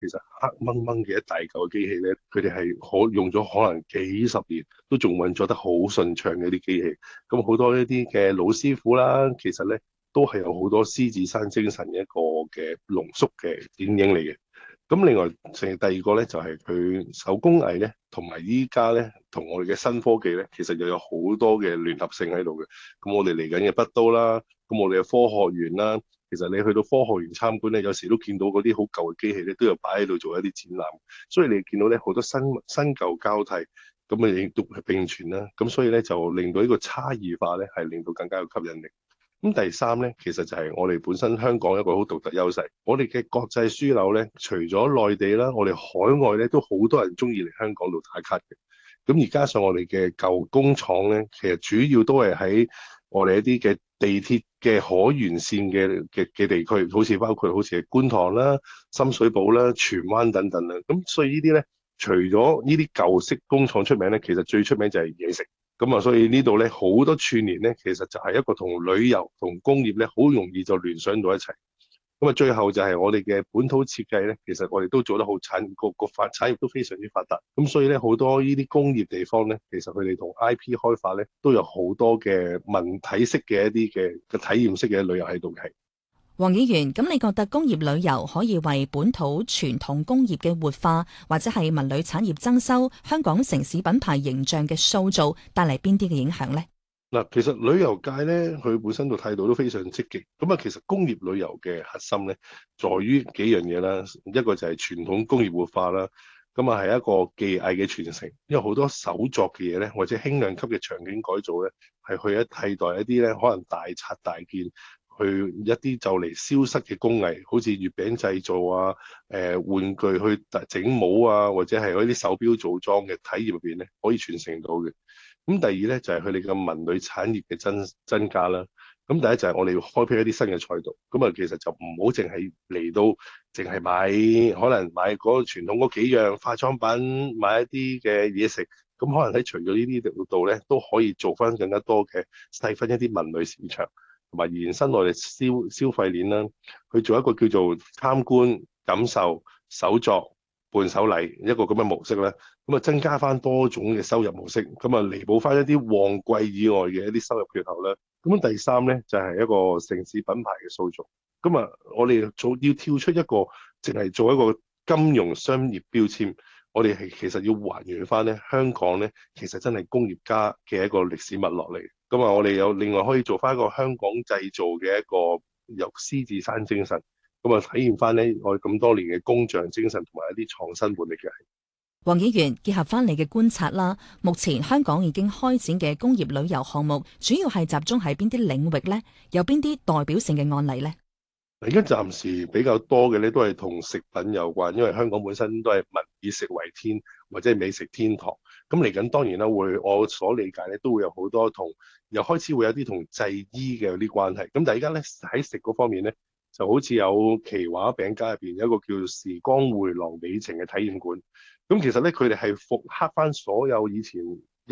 其實黑掹掹嘅一大嚿嘅機器咧，佢哋係用咗可能幾十年都仲運作得好順暢嘅一啲機器。咁好多呢啲嘅老師傅啦，其實咧都係有好多獅子山精神嘅一個嘅濃縮嘅剪影嚟嘅。咁另外，第二個咧就係佢手工藝咧，同埋依家咧同我哋嘅新科技咧，其實又有好多嘅聯合性喺度嘅。咁我哋嚟緊嘅北都啦，咁我哋嘅科學園啦，其實你去到科學園參觀咧，有時都見到嗰啲好舊嘅機器咧，都有擺喺度做一啲展覽。所以你見到咧好多新舊交替，咁啊亦都係並存啦。咁所以咧就令到呢個差異化咧係令到更加有吸引力。咁第三咧，其實就係我哋本身香港一個好獨特優勢。我哋嘅國際樞紐咧，除咗內地啦，我哋海外咧都好多人中意嚟香港度打卡嘅。咁而加上我哋嘅舊工廠咧，其實主要都係喺我哋一啲嘅地鐵嘅可沿線嘅地區，好似係觀塘啦、深水埗啦、荃灣等等啦。咁所以呢啲咧，除咗呢啲舊式工廠出名咧，其實最出名就係嘢食。咁啊，所以呢度咧好多串聯咧，其實就係一個同旅遊同工業咧，好容易就聯想到一齊。咁啊，最後就係我哋嘅本土設計咧，其實我哋都做得好產業都非常之發達。咁所以咧，好多呢啲工業地方咧，其實佢哋同 IP 開發咧，都有好多嘅文體式嘅一啲嘅體驗式嘅旅遊喺度嘅。 黃議員，咁你覺得工業旅遊可以為本土傳統工業嘅活化，或者係文旅產業增收、香港城市品牌形象嘅塑造，帶嚟邊啲嘅影響呢？ 嗱，其實旅遊界咧，佢本身個態度都非常積極。咁啊，其實工業旅遊嘅核心咧，在於幾樣嘢啦。一個就係傳統工業活化啦，咁啊係一個技藝嘅傳承。因為好多手作嘅嘢咧，或者輕量級嘅場景改造咧，係去替代一啲咧可能大拆大件，去一啲就嚟消失嘅工藝，好似月餅製造啊、玩具去整帽啊，或者係嗰啲手錶組裝嘅體驗入邊咧，可以傳承到嘅。咁第二咧就係佢哋嘅文旅產業嘅增加啦。咁第一就係我哋要開闢一啲新嘅賽道。咁啊，其實就唔好淨係嚟到，淨係買可能買嗰個傳統嗰幾樣化妝品，買一啲嘅嘢食。咁可能喺除咗呢啲度咧，都可以做翻更加多嘅細分一啲文旅市場，同埋延伸我哋消費鏈啦，去做一個叫做參觀、感受、手作、伴手禮一個咁嘅模式咧。咁啊，增加翻多種嘅收入模式，咁啊，彌補翻一啲旺季以外嘅一啲收入缺口啦。咁第三咧就係一個城市品牌嘅塑造。咁啊，我哋要跳出一個淨係做一個金融商業標籤，我哋係其實要還原翻咧香港咧，其實真係工業家嘅一個歷史脈絡嚟。咁啊，我哋有另外可以做翻一個香港製造嘅一個由獅子山精神，咁啊，體現翻咧我哋咁多年嘅工匠精神同埋一啲創新活力嘅。 黃議員，結合翻你嘅觀察啦，目前香港已經開展嘅工業旅遊項目，主要係集中喺邊啲領域呢？有邊啲代表性嘅案例呢？ 而家暫時比較多嘅咧，都係同食品有關，因為香港本身都係民以食為天，或者係美食天堂。咁嚟緊當然啦，我所理解咧，都會有好多又開始會有啲同製衣嘅啲關係。咁但係而家咧喺食嗰方面咧，就好似有奇華餅家入邊有一個叫時光回廊美情嘅體驗館。咁其實咧，佢哋係復刻翻所有以前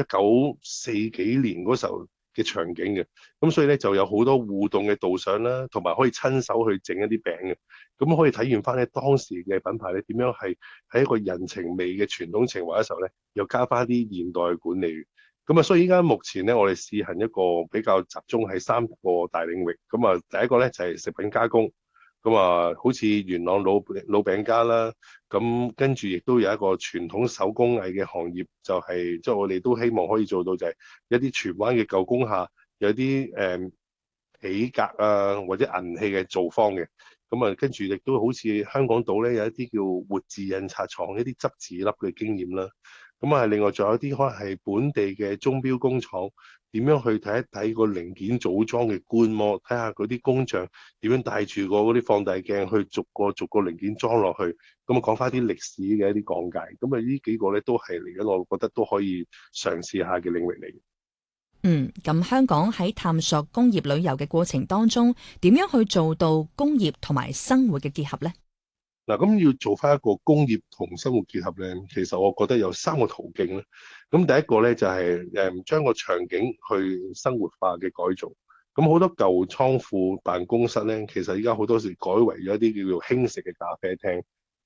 1940幾年嗰時候嘅場景嘅。咁所以咧就有好多互動嘅導賞啦，同埋可以親手去整一啲餅嘅。咁可以體驗翻咧當時嘅品牌咧點樣係喺一個人情味嘅傳統情懷嘅時候咧，又加翻啲現代嘅管理。咁啊，所以依家目前咧，我哋試行一個比較集中喺3個大領域。咁啊，第一個咧就係食品加工。咁啊，好似元朗老餅家啦，咁跟住亦都有一個傳統手工藝嘅行業，就係即係我哋都希望可以做到就係一啲荃灣嘅舊工廈有啲皮革啊或者銀器嘅造坊嘅。咁啊，跟住亦都好似香港島咧有一啲叫活字印刷廠一啲執字粒嘅經驗啦。咁啊，另外仲有啲可能係本地嘅鐘錶工廠，點樣去睇一睇個零件組裝嘅觀摩，睇下嗰啲工匠點樣帶住嗰啲放大鏡去逐個逐個零件裝落去，咁啊講翻啲歷史嘅一啲講解。咁啊呢幾個咧都係嚟緊，我覺得都可以嘗試下嘅領域嚟。 咁香港喺探索工業旅遊嘅過程當中，點樣去做到工業同埋生活嘅結合呢？ 嗱，咁要做翻一個工業同生活結合咧，其實我覺得有3個途徑咧。咁第一個咧就係將個場景去生活化嘅改造。咁好多舊倉庫辦公室咧，其實依家好多時改為咗一啲叫做輕食嘅咖啡廳。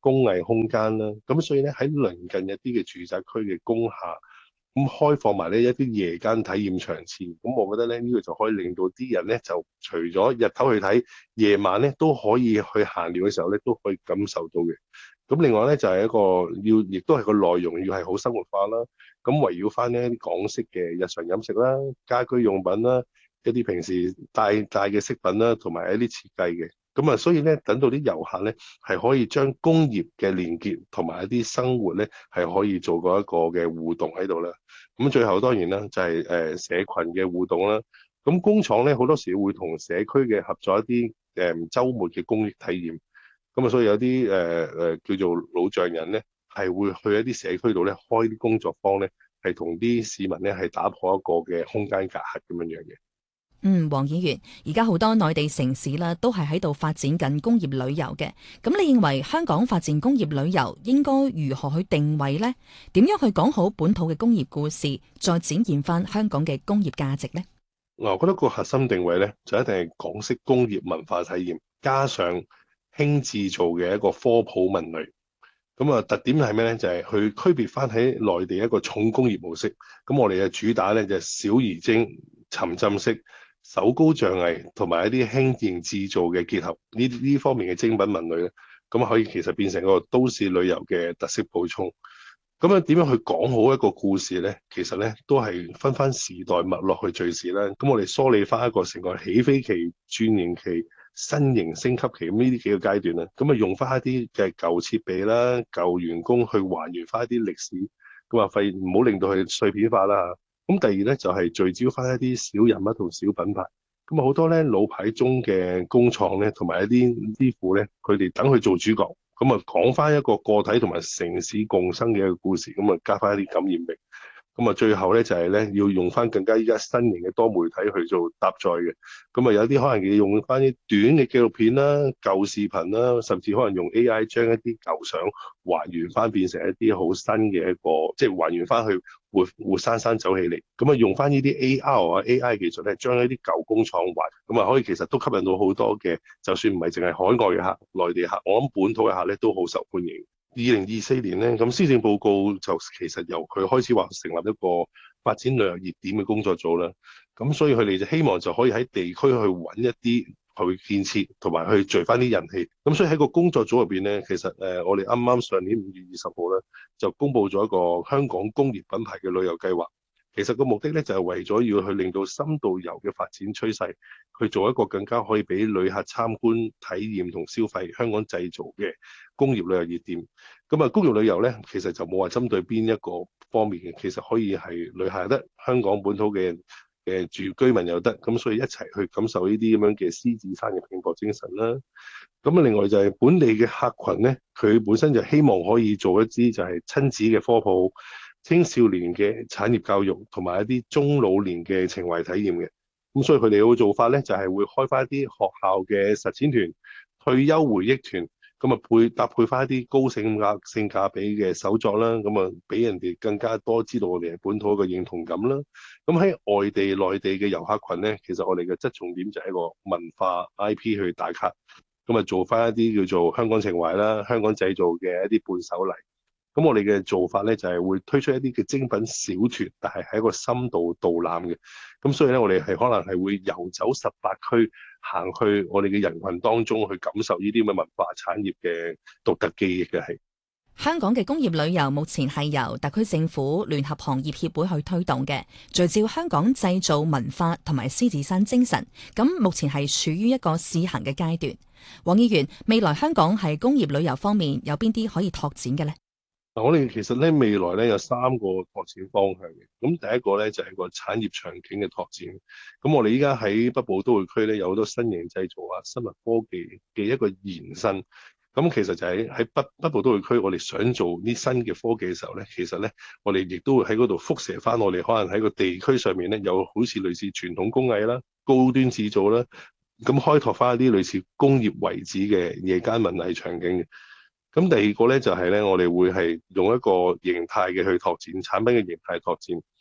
工藝空間啦。咁所以咧喺鄰近一啲嘅住宅區嘅工廈，咁開放埋呢一啲夜間體驗場次。咁我覺得咧呢個就可以令到啲人咧就除咗日頭去睇，夜晚咧都可以去閒聊嘅時候咧都可以感受到嘅。咁另外咧就係一個亦都係個內容要係好生活化啦。咁圍繞翻呢一啲港式嘅日常飲食啦、家居用品啦、一啲平時帶嘅飾品啦，同埋一啲設計嘅。咁啊，所以咧，等到啲遊客咧係可以將工業嘅連結同埋一啲生活咧係可以做過一個嘅互動喺度啦。咁最後當然啦，就係社群嘅互動啦。咁工廠咧好多時會同社區嘅合作一啲週末嘅公益體驗。咁啊，所以有啲叫做老匠人咧，係會去一啲社區度咧開啲工作坊咧，係同啲市民咧係打破一個嘅空間隔閡咁樣樣嘅。 黃議員，而家好多內地城市啦，都係喺度發展緊工業旅遊嘅。咁你認為香港發展工業旅遊應該如何去定位呢？點樣去講好本土嘅工業故事，再展現翻香港嘅工業價值呢？ 我覺得個核心定位咧，就一定係港式工業文化體驗，加上輕製造嘅一個科普文類。咁啊，特點係咩咧？就係去區別翻喺內地一個重工業模式。咁我哋嘅主打咧就係小而精、沉浸式、手工匠藝同埋一啲輕型製造嘅結合，呢方面嘅精品文類咧，咁可以其實變成一個都市旅遊嘅特色補充。咁樣點樣去講好一個故事咧？其實咧都係分翻時代脈絡去敘事啦。咁我哋梳理翻一個成個起飛期、轉型期、新型升級期咁呢啲幾個階段啦。咁啊用翻一啲嘅舊設備啦、舊員工去還原翻一啲歷史，咁啊費唔好令到佢碎片化啦。咁第二咧就係聚焦翻一啲小人物同小品牌。咁啊好多咧老牌中嘅工廠咧，同埋一啲師傅咧，佢哋等佢做主角。咁啊，講翻一個個體同埋城市共生嘅一個故事，咁啊加翻一啲感染力。咁啊，最後咧就係咧要用翻更加依家新型嘅多媒體去做搭載嘅。咁啊，有啲可能要用翻啲短嘅紀錄片啦、舊視頻啦，甚至可能用 AI 將一啲舊相還原翻，變成一啲好新嘅一個，即係還原翻去活生生走起嚟。咁啊，用翻呢啲 AR 啊 AI 技術咧，將一啲舊工廠還，咁啊可以其實都吸引到好多嘅，就算唔係淨係海外嘅客、內地客，我諗本土嘅客咧都好受歡迎。2024年咧，咁施政報告就其實由佢開始話成立一個發展旅遊熱點嘅工作組啦。咁所以佢哋就希望就可以喺地區去揾一啲去建設，同埋去聚翻啲人氣。咁所以喺個工作組入邊咧，其實我哋啱啱上年5月20號咧，就公布咗一個香港工業品牌嘅旅遊計劃。其實個目的咧就係為咗要去令到深度遊嘅發展趨勢，去做一個更加可以俾旅客參觀、體驗同消費香港製造嘅工業旅遊熱點。咁啊，工業旅遊咧，其實就冇話針對邊一個方面嘅，其實可以係旅客得，香港本土嘅住居民又得，咁所以一齊去感受呢啲咁樣嘅獅子山嘅拼搏精神啦。咁啊，另外就係本地嘅客群咧，佢本身就希望可以做一啲就係親子嘅科普、青少年嘅產業教育同埋一啲中老年嘅情懷體驗嘅。咁所以佢哋嘅做法咧，就係會開翻一啲學校嘅實踐團、退休回憶團，咁啊搭配翻一啲高性價比嘅手作啦，咁啊俾人哋更加多知道我哋係本土嘅認同感啦。咁喺外地、內地嘅遊客群咧，其實我哋嘅側重點就係一個文化 IP 去打卡，咁啊做翻一啲叫做香港情懷啦、香港製造嘅一啲伴手禮。咁我哋嘅做法咧就係會推出一啲嘅精品小團，但係喺一個深度導覽嘅。咁所以咧，我哋係可能係會遊走18區，行去我哋嘅人群當中去感受呢啲咁嘅文化產業嘅獨特記憶嘅係。 香港嘅工業旅遊目前係由特區政府聯合行業協會去推動嘅，聚焦香港製造文化同埋獅子山精神。咁目前係處於一個試行嘅階段。黃議員，未來香港喺工業旅遊方面有邊啲可以拓展嘅呢？ 我哋其實咧未來咧有3個拓展方向嘅。咁第一個咧就係個產業場景嘅拓展。咁我哋依家喺北部都會區咧有好多新型製造啊、生物科技嘅一個延伸。咁其實就喺北部都會區，我哋想做啲新嘅科技嘅時候咧，其實咧我哋亦都會喺嗰度輻射翻我哋可能喺個地區上面咧有好似類似傳統工藝啦、高端製造啦，咁開拓翻一啲類似工業遺址嘅夜間文藝場景嘅。咁第二個咧就係咧，我哋會係用一個形態嘅去拓展產品嘅形態拓展。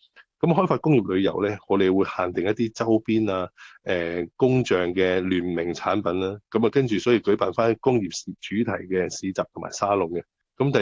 咁開發工業旅遊咧，我哋會限定一啲周邊啊、工匠嘅聯名產品啦。咁啊，跟住所以舉辦翻工業主題嘅市集同埋沙龍嘅。